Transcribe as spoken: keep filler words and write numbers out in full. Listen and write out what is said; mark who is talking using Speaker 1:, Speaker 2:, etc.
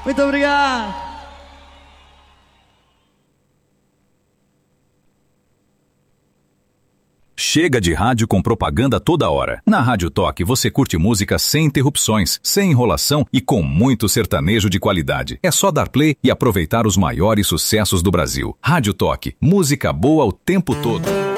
Speaker 1: Muito obrigado.
Speaker 2: Chega de rádio com propaganda toda hora. Na Rádio Toque você curte música sem interrupções, sem enrolação e com muito sertanejo de qualidade. É só dar play e aproveitar os maiores sucessos do Brasil. Rádio Toque, música boa o tempo todo.